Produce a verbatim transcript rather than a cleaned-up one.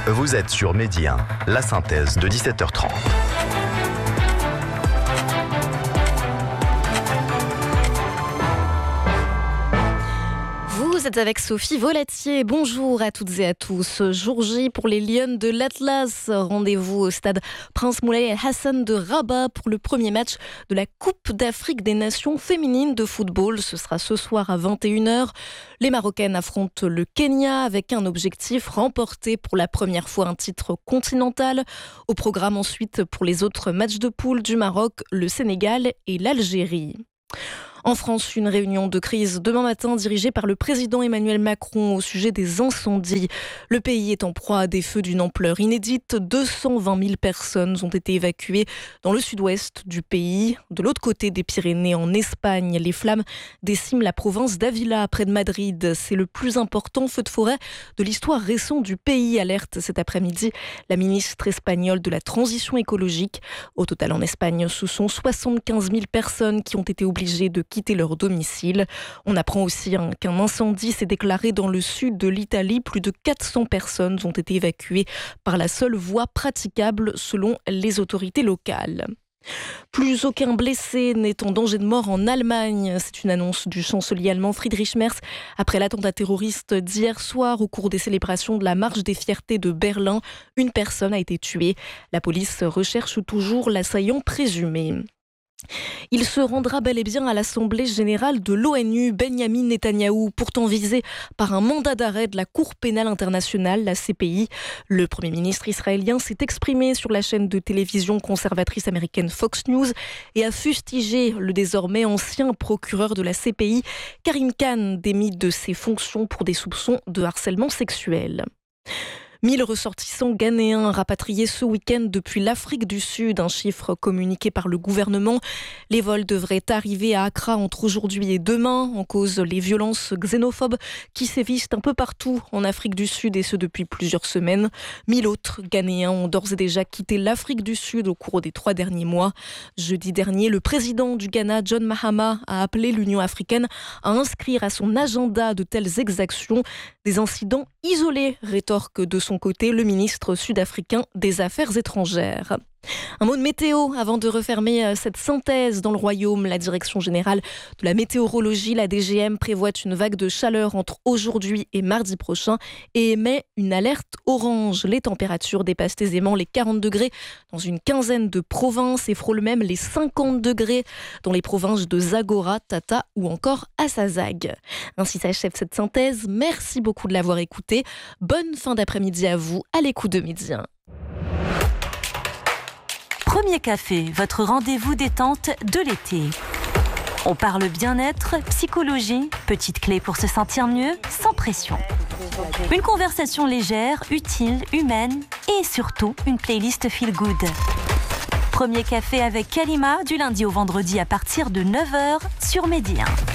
Vous êtes sur Midi un, la synthèse de dix-sept heures trente. Vous êtes avec Sophie Volatier. Bonjour à toutes et à tous. Jour J pour les Lions de l'Atlas. Rendez-vous au stade Prince Moulay El Hassan de Rabat pour le premier match de la Coupe d'Afrique des Nations féminines de football. Ce sera ce soir à vingt et une heures. Les Marocaines affrontent le Kenya avec un objectif: remporter pour la première fois un titre continental. Au programme ensuite pour les autres matchs de poule du Maroc, le Sénégal et l'Algérie. En France, une réunion de crise demain matin dirigée par le président Emmanuel Macron au sujet des incendies. Le pays est en proie à des feux d'une ampleur inédite. deux cent vingt mille personnes ont été évacuées dans le sud-ouest du pays. De l'autre côté des Pyrénées, en Espagne, les flammes déciment la province d'Ávila, près de Madrid. C'est le plus important feu de forêt de l'histoire récente du pays, alerte cet après-midi la ministre espagnole de la Transition écologique. Au total, en Espagne, ce sont soixante-quinze mille personnes qui ont été obligées de quitter leur domicile. On apprend aussi hein, qu'un incendie s'est déclaré dans le sud de l'Italie. Plus de quatre cents personnes ont été évacuées par la seule voie praticable selon les autorités locales. Plus aucun blessé n'est en danger de mort en Allemagne. C'est une annonce du chancelier allemand Friedrich Merz après l'attentat terroriste d'hier soir au cours des célébrations de la Marche des Fiertés de Berlin. Une personne a été tuée. La police recherche toujours l'assaillant présumé. Il se rendra bel et bien à l'Assemblée générale de l'ONU. Benyamin Netanyahou, pourtant visé par un mandat d'arrêt de la Cour pénale internationale, la C P I. Le Premier ministre israélien s'est exprimé sur la chaîne de télévision conservatrice américaine Fox News et a fustigé le désormais ancien procureur de la C P I, Karim Khan, démis de ses fonctions pour des soupçons de harcèlement sexuel. mille ressortissants ghanéens rapatriés ce week-end depuis l'Afrique du Sud, un chiffre communiqué par le gouvernement. Les vols devraient arriver à Accra entre aujourd'hui et demain, en cause les violences xénophobes qui sévissent un peu partout en Afrique du Sud, et ce depuis plusieurs semaines. Mille autres Ghanéens ont d'ores et déjà quitté l'Afrique du Sud au cours des trois derniers mois. Jeudi dernier, le président du Ghana, John Mahama, a appelé l'Union africaine à inscrire à son agenda de telles exactions. Des incidents isolés, rétorque de son côté le ministre sud-africain des Affaires étrangères. Un mot de météo avant de refermer cette synthèse dans le royaume. La Direction générale de la météorologie, la D G M, prévoit une vague de chaleur entre aujourd'hui et mardi prochain et émet une alerte orange. Les températures dépassent aisément les quarante degrés dans une quinzaine de provinces et frôlent même les cinquante degrés dans les provinces de Zagora, Tata ou encore Assazag. Ainsi s'achève cette synthèse. Merci beaucoup de l'avoir écoutée. Bonne fin d'après-midi à vous à l'écoute de Midi un. Premier Café, votre rendez-vous détente de l'été. On parle bien-être, psychologie, petites clés pour se sentir mieux, sans pression. Une conversation légère, utile, humaine et surtout une playlist feel good. Premier Café avec Kalima du lundi au vendredi à partir de neuf heures sur Midi un.